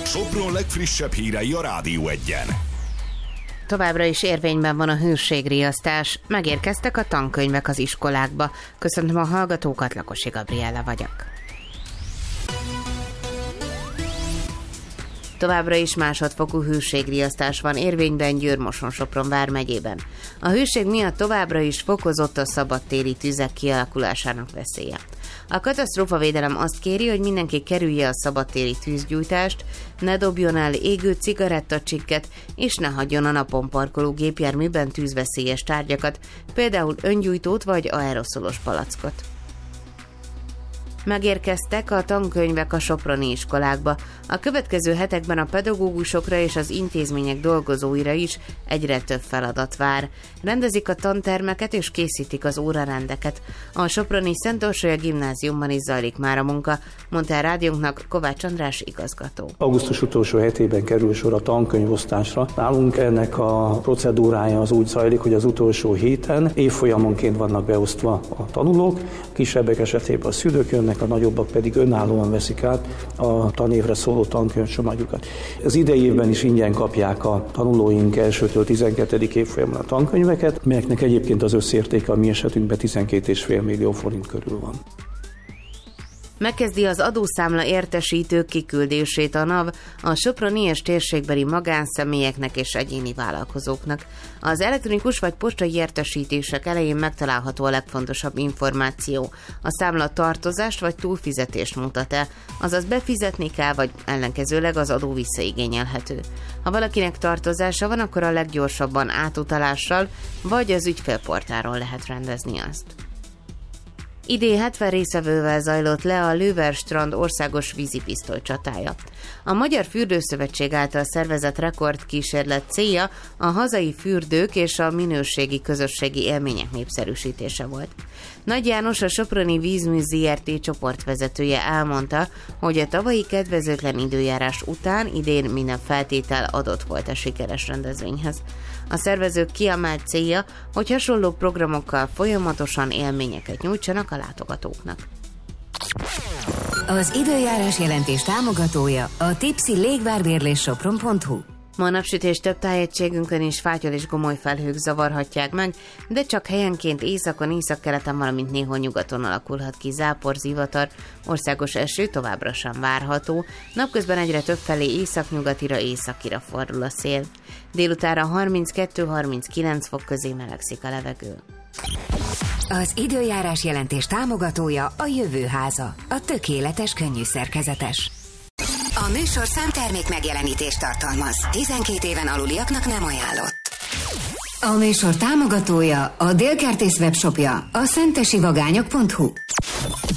Sopron legfrissebb hírei a Rádió Egyen. Továbbra is érvényben van a hőségriasztás. Megérkeztek a tankönyvek az iskolákba. Köszöntöm a hallgatókat, Lakosi Gabriella vagyok. Továbbra is másodfokú hőségriasztás van érvényben Győr-Moson-Sopron vármegyében. A hőség miatt továbbra is fokozott a szabadtéri tüzek kialakulásának veszélye. A katasztrófavédelem azt kéri, hogy mindenki kerülje a szabadtéri tűzgyújtást, ne dobjon el égő cigarettacsikket, és ne hagyjon a napon parkoló gépjárműben tűzveszélyes tárgyakat, például öngyújtót vagy aeroszolos palackot. Megérkeztek a tankönyvek a soproni iskolákba. A következő hetekben a pedagógusokra és az intézmények dolgozóira is egyre több feladat vár. Rendezik a tantermeket és készítik az órarendeket. A soproni Szent Orsolya gimnáziumban is zajlik már a munka, mondta a rádiónknak Kovács András igazgató. Augusztus utolsó hetében kerül sor a tankönyvosztásra. Nálunk ennek a procedúrája az úgy zajlik, hogy az utolsó héten évfolyamonként vannak beosztva a tanulók, kisebbek esetében a szülők jönnek, a nagyobbak pedig önállóan veszik át a tanévre szóló tankönyvcsomagjukat. Az idei évben is ingyen kapják a tanulóink elsőtől 12. évfolyamon a tankönyveket, melyeknek egyébként az összértéke a mi esetünkben 12,5 millió forint körül van. Megkezdi az adószámla értesítők kiküldését a NAV a soproni és térségbeli magánszemélyeknek és egyéni vállalkozóknak. Az elektronikus vagy postai értesítések elején megtalálható a legfontosabb információ. A számla tartozást vagy túlfizetést mutat-e, azaz befizetni kell, vagy ellenkezőleg az adó visszaigényelhető. Ha valakinek tartozása van, akkor a leggyorsabban átutalással vagy az ügyfélportáron lehet rendezni azt. Idén 70 résztvevővel zajlott le a Lőver-strand országos vízipisztoly csatája. A Magyar Fürdőszövetség által szervezett rekordkísérlet célja a hazai fürdők és a minőségi közösségi élmények népszerűsítése volt. Nagy János, a Soproni Vízmű Zrt. Csoportvezetője elmondta, hogy a tavalyi kedvezőtlen időjárás után idén minden feltétel adott volt a sikeres rendezvényhez. A szervezők kiemelt célja, hogy hasonló programokkal folyamatosan élményeket nyújtsanak a látogatóknak. Az időjárás jelentés támogatója a Tipsy légvárbérlés Sopron.hu. Ma napsütés több tájegységünkön is fátyol és gomoly felhők zavarhatják meg, de csak helyenként északon, északkeleten, valamint néhol nyugaton alakulhat ki zápor, zivatar, országos eső továbbra sem várható, napközben egyre több felé északnyugatira, északira fordul a szél. Délutánra 32-39 fok közé melegszik a levegő. Az időjárás jelentés támogatója a Jövőháza, a tökéletes könnyű szerkezetes. A műsorszám termék megjelenítést tartalmaz. 12 éven aluliaknak nem ajánlott. A műsor támogatója a Délkertész webshopja, a szentesivagányok.hu.